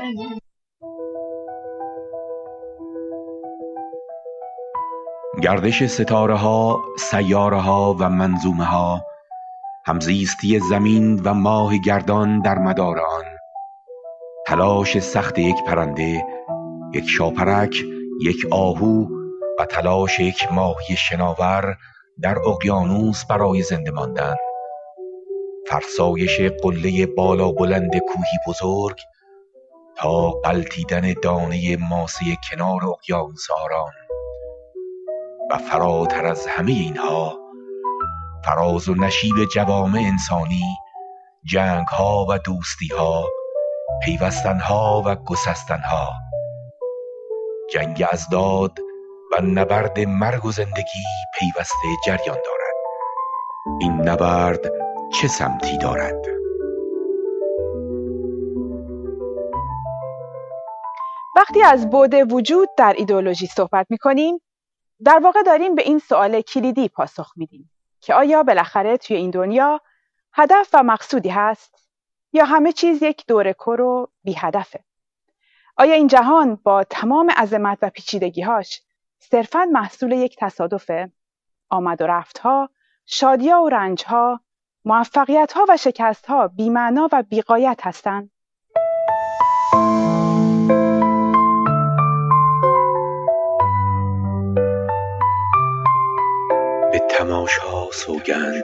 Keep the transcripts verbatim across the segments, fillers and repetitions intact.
گردش ستاره ها، سیاره ها و منظومه ها، همزیستی زمین و ماه گردان در مدار آن، تلاش سخت یک پرنده، یک شاپرک، یک آهو و تلاش یک ماهی شناور در اقیانوس برای زنده ماندن، فرسایش قله بالا بلند کوهی بزرگ تا غلتیدن دانه ماسه کنار اقیانوس آرام و فراتر از همه اینها، فراز و نشیب جوامع انسانی، جنگ ها و دوستی ها، پیوستن ها و گسستن ها، جنگ ازداد و نبرد مرگ و زندگی پیوسته جریان دارد. این نبرد چه سمتی دارد؟ وقتی از بعد وجود در ایدئولوژی صحبت می‌کنیم، در واقع داریم به این سوال کلیدی پاسخ میدیم که آیا بالاخره توی این دنیا هدف و مقصودی هست یا همه چیز یک دور کر و بی هدفه؟ آیا این جهان با تمام عظمت و پیچیدگی‌هاش صرفاً محصول یک تصادفه؟ آمد و رفت‌ها، شادی‌ها و رنج‌ها، موفقیت‌ها و شکست‌ها بی‌معنا و بی‌غایت هستند؟ به تماشا سوگند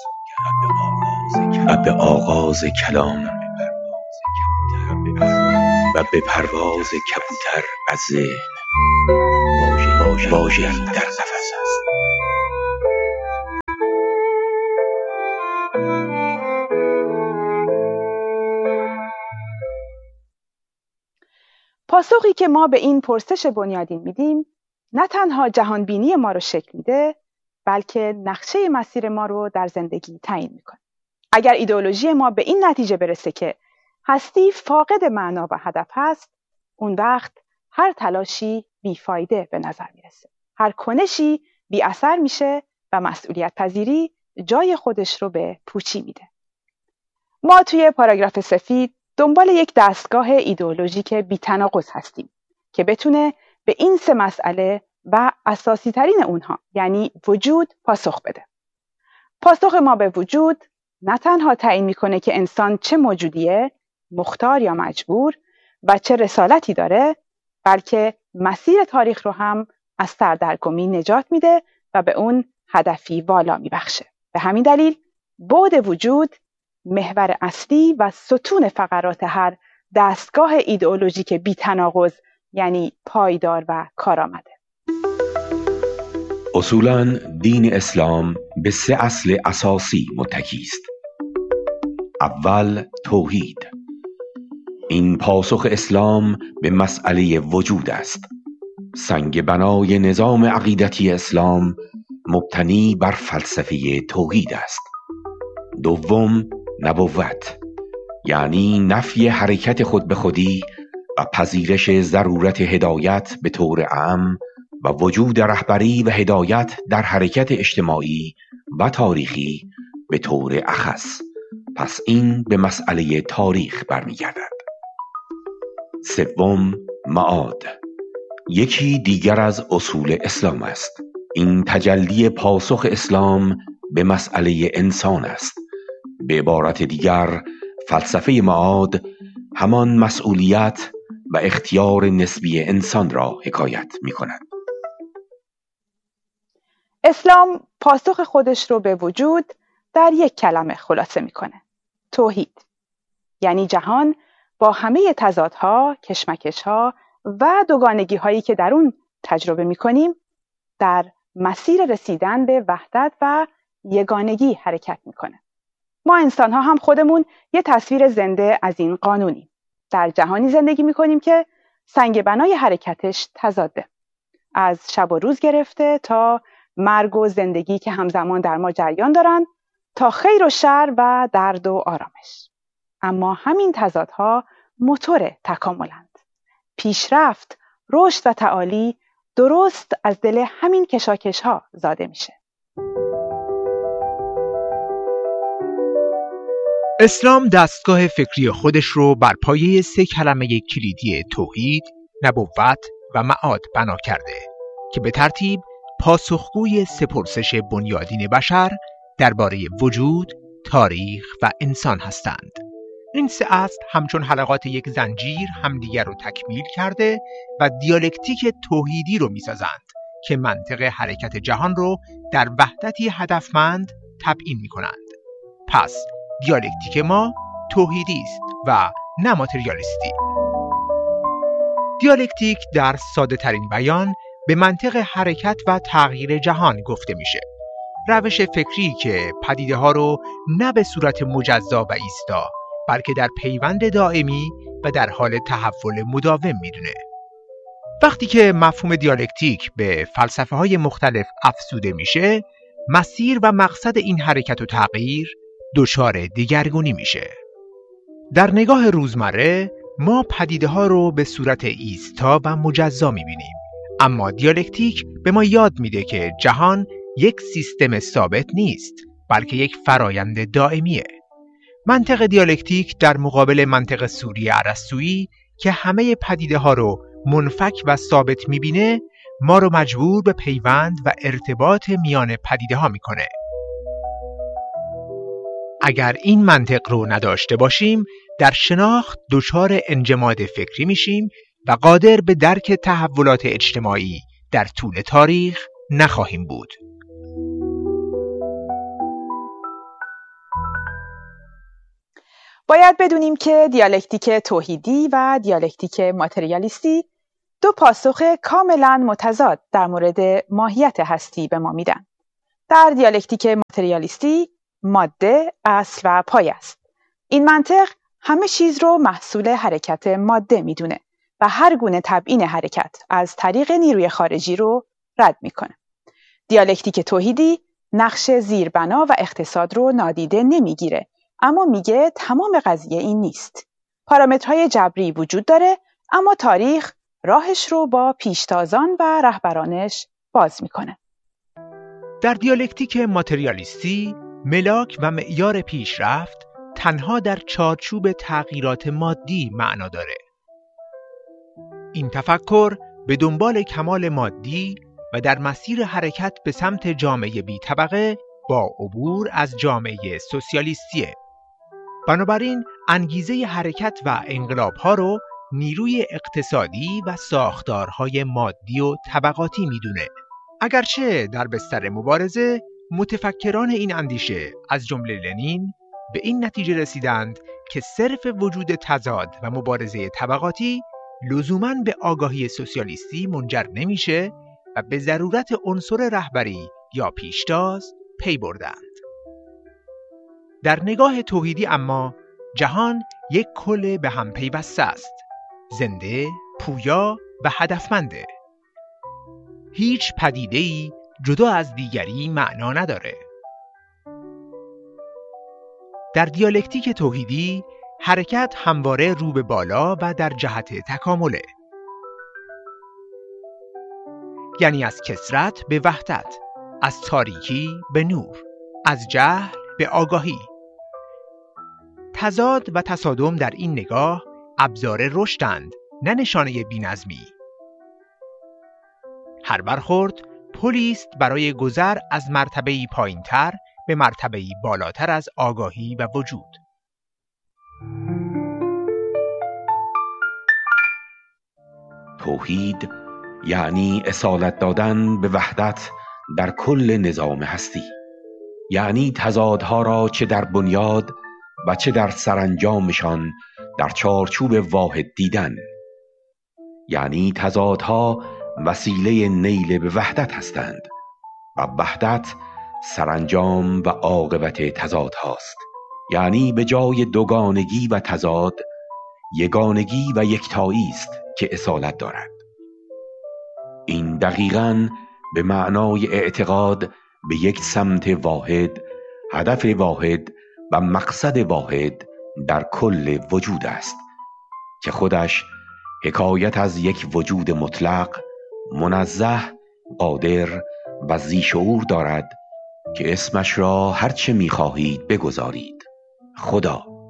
و به آغاز کلام و به پرواز کبوتر از ذهن، واژه‌ای در نفس است. پاسخی که ما به این پرسش بنیادین میدیم نه تنها جهان بینی ما رو شکل میده، بلکه نقشه مسیر ما رو در زندگی تعیین میکنه. اگر ایدئولوژی ما به این نتیجه برسه که هستی فاقد معنا و هدف هست، اون وقت هر تلاشی بیفایده به نظر میرسه. هر کنشی بی اثر میشه و مسئولیت پذیری جای خودش رو به پوچی میده. ما توی پاراگراف سفید دنبال یک دستگاه ایدئولوژیک بی‌تناقض هستیم که بتونه به این سه مسئله و اساسی ترین اونها، یعنی وجود، پاسخ بده. پاسخ ما به وجود نه تنها تعیین میکنه که انسان چه موجودیه، مختار یا مجبور، و چه رسالتی داره، بلکه مسیر تاریخ رو هم از سردرگمی نجات میده و به اون هدفی والا میبخشه. به همین دلیل بعد وجود محور اصلی و ستون فقرات هر دستگاه ایدئولوژیک بی‌تناقض، یعنی پایدار و کارآمده. اصولاً دین اسلام به سه اصل اساسی متکی است. اول، توحید. این پاسخ اسلام به مسئله وجود است. سنگ بنای نظام عقیدتی اسلام مبتنی بر فلسفه توحید است. دوم، نبوت، یعنی نفی حرکت خود به خودی و پذیرش ضرورت هدایت به طور عام و وجود رهبری و هدایت در حرکت اجتماعی و تاریخی به طور اخص. پس این به مسئله تاریخ برمیگردد. سوم، معاد، یکی دیگر از اصول اسلام است. این تجلی پاسخ اسلام به مسئله انسان است. به عبارت دیگر، فلسفه معاد همان مسئولیت و اختیار نسبی انسان را حکایت می کند. اسلام پاسخ خودش رو به وجود در یک کلمه خلاصه میکنه: توحید. یعنی جهان با همه تضادها، کشمکشها و دوگانگی هایی که در اون تجربه میکنیم در مسیر رسیدن به وحدت و یگانگی حرکت میکنه. ما انسان ها هم خودمون یه تصویر زنده از این قانونیم. در جهانی زندگی میکنیم که سنگ بنای حرکتش تضاده. از شب و روز گرفته تا مرگ و زندگی که همزمان در ما جریان دارن، تا خیر و شر و درد و آرامش. اما همین تضادها موتور تکاملند. پیشرفت، رشد و تعالی درست از دل همین کشاکش ها زاده میشه. اسلام دستگاه فکری خودش رو بر پایه سه کلمه کلیدی توحید، نبوت و معاد بنا کرده که به ترتیب پاسخگوی سه پرسش بنیادین بشر درباره وجود، تاریخ و انسان هستند. این سه اصل همچون حلقات یک زنجیر همدیگر رو تکمیل کرده و دیالکتیک توحیدی رو میسازند که منطق حرکت جهان رو در وحدتی هدفمند تبیین میکنند. پس دیالکتیک ما توحیدی است و نه ماتریالیستی. دیالکتیک در ساده ترین بیان به منطق حرکت و تغییر جهان گفته میشه. روش فکری که پدیده ها رو نه به صورت مجزا و ایستا بلکه در پیوند دائمی و در حال تحول مداوم میدونه. وقتی که مفهوم دیالکتیک به فلسفه های مختلف افزوده میشه، مسیر و مقصد این حرکت و تغییر دچار دگرگونی میشه. در نگاه روزمره ما پدیده ها رو به صورت ایستا و مجزا میبینیم، اما دیالکتیک به ما یاد میده که جهان یک سیستم ثابت نیست بلکه یک فرایند دائمیه. منطق دیالکتیک در مقابل منطق سوری ارسطویی که همه پدیده ها رو منفک و ثابت میبینه، ما رو مجبور به پیوند و ارتباط میان پدیده ها میکنه. اگر این منطق رو نداشته باشیم، در شناخت دچار انجماد فکری میشیم و قادر به درک تحولات اجتماعی در طول تاریخ نخواهیم بود. باید بدونیم که دیالکتیک توحیدی و دیالکتیک ماتریالیستی دو پاسخ کاملا متضاد در مورد ماهیت هستی به ما میدن. در دیالکتیک ماتریالیستی ماده اصل و پای است. این منطق همه چیز رو محصول حرکت ماده میدونه و هر گونه تبیین حرکت از طریق نیروی خارجی رو رد میکنه. دیالکتیک توحیدی نقش زیربنا و اقتصاد رو نادیده نمیگیره، اما میگه تمام قضیه این نیست. پارامترهای جبری وجود داره، اما تاریخ راهش رو با پیشتازان و رهبرانش باز میکنه. در دیالکتیک ماتریالیستی ملاک و معیار پیشرفت تنها در چارچوب تغییرات مادی معنا داره. این تفکر به دنبال کمال مادی و در مسیر حرکت به سمت جامعه بی طبقه با عبور از جامعه سوسیالیستیه. بنابراین انگیزه حرکت و انقلاب‌ها رو نیروی اقتصادی و ساختارهای مادی و طبقاتی میدونه. اگرچه در بستر مبارزه متفکران این اندیشه از جمله لنین به این نتیجه رسیدند که صرف وجود تضاد و مبارزه طبقاتی لزوماً به آگاهی سوسیالیستی منجر نمیشه و به ضرورت عنصر رهبری یا پیشتاز پی بردند. در نگاه توحیدی اما جهان یک کل به هم پیوسته است، زنده، پویا و هدفمنده. هیچ پدیده‌ای جدا از دیگری معنا نداره. در دیالکتیک توحیدی حرکت همواره رو به بالا و در جهت تکامله، یعنی از کثرت به وحدت، از تاریکی به نور، از جهل به آگاهی. تضاد و تصادم در این نگاه ابزار رشدند، نه نشانه بی‌نظمی. هر برخورد پلی است برای گذر از مرتبه‌ای پایین‌تر به مرتبه‌ای بالاتر از آگاهی و وجود. توحید یعنی اصالت دادن به وحدت در کل نظام هستی، یعنی تضادها را چه در بنیاد و چه در سرانجامشان در چارچوب واحد دیدن، یعنی تضادها وسیله نیل به وحدت هستند و وحدت سرانجام و عاقبت تضاد هاست، یعنی به جای دوگانگی و تضاد یگانگی و یکتایی است که اصالت دارد. این دقیقاً به معنای اعتقاد به یک سمت واحد، هدف واحد و مقصد واحد در کل وجود است که خودش حکایت از یک وجود مطلق، منزه، قادر و ذی شعور دارد که اسمش را هرچه می‌خواهید بگذارید: خدا.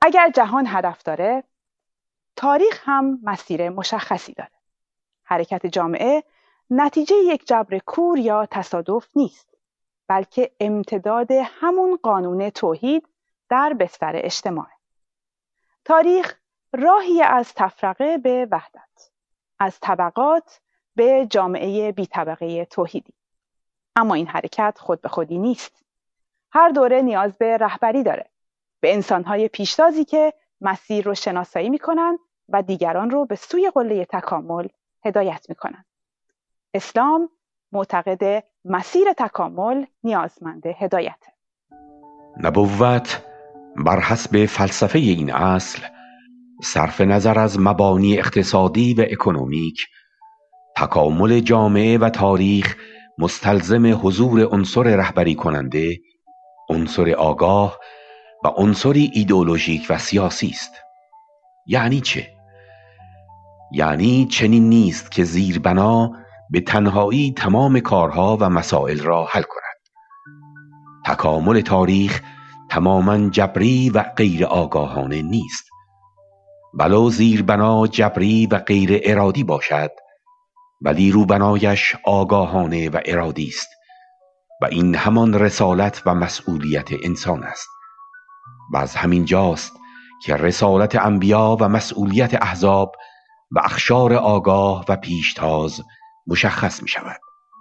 اگر جهان هدف داره، تاریخ هم مسیر مشخصی داره. حرکت جامعه نتیجه یک جبر کور یا تصادف نیست، بلکه امتداد همون قانون توحید در بستر اجتماع. تاریخ راهی از تفرقه به وحدت، از طبقات به جامعه بی طبقه توحیدی. اما این حرکت خود به خودی نیست. هر دوره نیاز به رهبری داره، به انسانهای پیشتازی که مسیر رو شناسایی میکنن و دیگران رو به سوی قله تکامل هدایت میکنن. اسلام معتقد مسیر تکامل نیازمند هدایته. نبوت بر حسب فلسفه این اصل، صرف نظر از مبانی اقتصادی و اکنومیک، تکامل جامعه و تاریخ مستلزم حضور عنصر رهبری کننده، عنصر آگاه و عنصری ایدئولوژیک و سیاسی است. یعنی چه؟ یعنی چنین نیست که زیربنا به تنهایی تمام کارها و مسائل را حل کند. تکامل تاریخ تماما جبری و غیر آگاهانه نیست. ولو زیربنا جبری و غیر ارادی باشد، ولی روبنایش آگاهانه و ارادی است و این همان رسالت و مسئولیت انسان است. و از همین جاست که رسالت انبیا و مسئولیت احزاب و اخشار آگاه و پیشتاز مشخص می شود.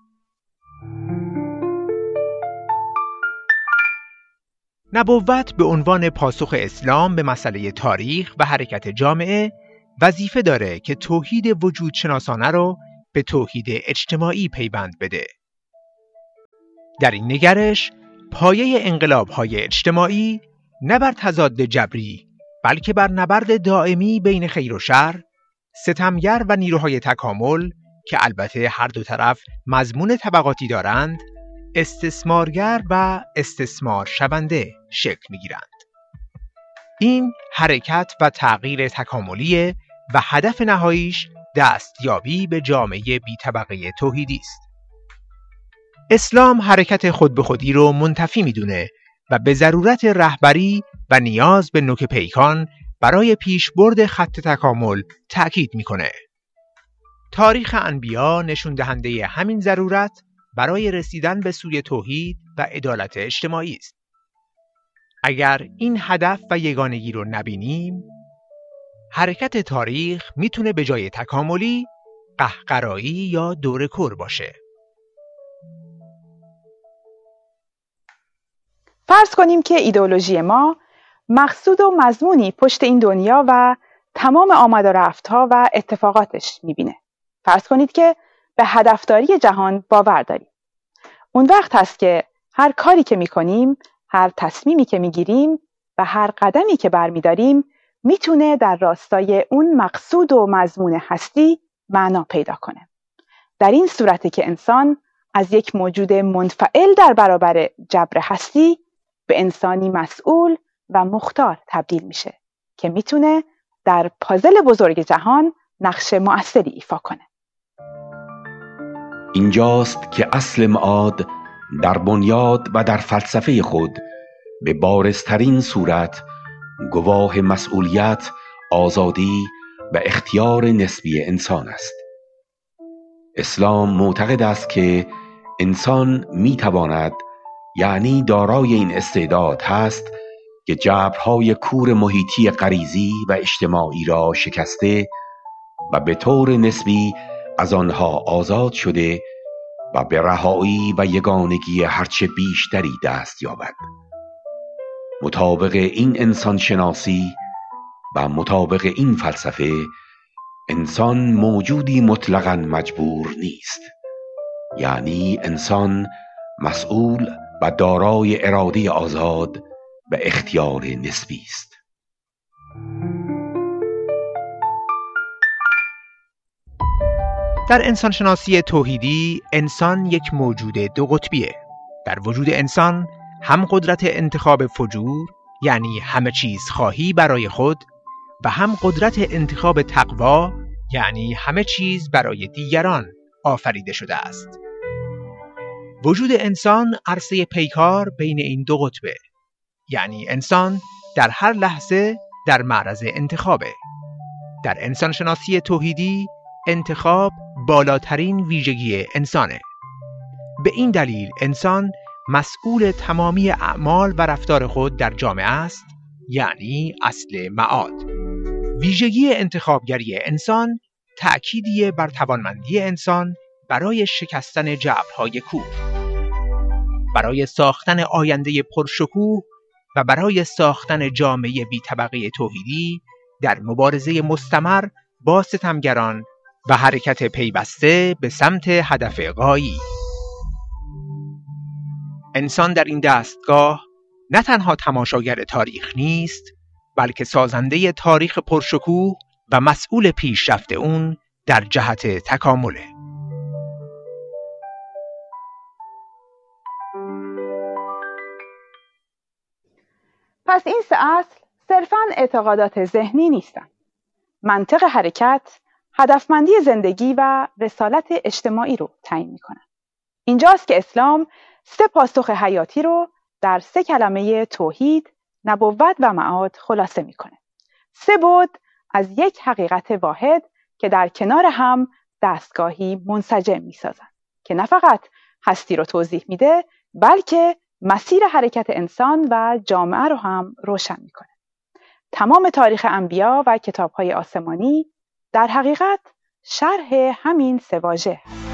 نبوت به عنوان پاسخ اسلام به مسئله تاریخ و حرکت جامعه وظیفه داره که توحید وجود شناسانه رو به توحید اجتماعی پیوند بده. در این نگرش پایه انقلاب‌های اجتماعی نه بر تضاد جبری، بلکه بر نبرد دائمی بین خیر و شر، ستمگر و نیروهای تکامل که البته هر دو طرف مضمون طبقاتی دارند، استثمارگر و استثمار شونده شکل می‌گیرند. این حرکت و تغییر تکاملیه و هدف نهاییش دستیابی به جامعه بی طبقه توحیدی است. اسلام حرکت خود به خودی رو منتفی می‌دونه و به ضرورت رهبری و نیاز به نوک پیکان برای پیشبرد خط تکامل تأکید می‌کنه. تاریخ انبیا نشون دهنده همین ضرورت برای رسیدن به سوی توحید و عدالت اجتماعی است. اگر این هدف و یگانگی رو نبینیم، حرکت تاریخ میتونه به جای تکاملی قهقرایی یا دور کور باشه. فرض کنیم که ایدئولوژی ما مقصود و مضمونی پشت این دنیا و تمام آمد و رفت‌ها و اتفاقاتش میبینه. فرض کنید که به هدفداری جهان باور داریم. اون وقت هست که هر کاری که میکنیم، هر تصمیمی که میگیریم و هر قدمی که برمیداریم میتونه در راستای اون مقصود و مضمون هستی معنا پیدا کنه. در این صورته که انسان از یک موجود منفعل در برابر جبر هستی به انسانی مسئول و مختار تبدیل میشه که میتونه در پازل بزرگ جهان نقش مؤثری ایفا کنه. اینجاست که اصل معاد در بنیاد و در فلسفه خود به بارزترین صورت گواه مسئولیت، آزادی و اختیار نسبی انسان است. اسلام معتقد است که انسان میتواند، یعنی دارای این استعداد هست که جبرهای کور محیطی غریزی و اجتماعی را شکسته و به طور نسبی از آنها آزاد شده و به رهایی و یگانگی هرچه بیشتری دست یابد. مطابق این انسان شناسی و مطابق این فلسفه، انسان موجودی مطلقاً مجبور نیست. یعنی انسان مسئول و دارای اراده آزاد و اختیار نسبی است. در انسانشناسی توحیدی، انسان یک موجود دو قطبیه. در وجود انسان هم قدرت انتخاب فجور، یعنی همه چیز خواهی برای خود، و هم قدرت انتخاب تقوا، یعنی همه چیز برای دیگران آفریده شده است. وجود انسان عرصه پیکار بین این دو قطبه، یعنی انسان در هر لحظه در معرض انتخابه. در انسانشناسی توحیدی انتخاب بالاترین ویژگی انسانه. به این دلیل انسان مسئول تمامی اعمال و رفتار خود در جامعه است، یعنی اصل معاد. ویژگی انتخابگری انسان تأکیدی بر توانمندی انسان برای شکستن جبرهای کور، برای ساختن آینده پرشکوه و برای ساختن جامعه بی طبقه توحیدی در مبارزه مستمر با ستمگران و حرکت پیوسته به سمت هدف غایی. انسان در این دستگاه نه تنها تماشاگر تاریخ نیست، بلکه سازنده تاریخ پرشکوه و مسئول پیشرفت اون در جهت تکامله. پس این سه اصل صرفاً اعتقادات ذهنی نیستند. منطق حرکت، هدفمندی زندگی و رسالت اجتماعی رو تعیین می‌کنند. اینجاست که اسلام سه پاسخ حیاتی رو در سه کلمه توحید، نبوت و معاد خلاصه می‌کنه. سه بعد از یک حقیقت واحد که در کنار هم دستگاهی منسجم می‌سازند که نه فقط هستی رو توضیح میده، بلکه مسیر حرکت انسان و جامعه رو هم روشن می‌کنه. تمام تاریخ انبیا و کتاب‌های آسمانی در حقیقت شرح همین سه واژه است.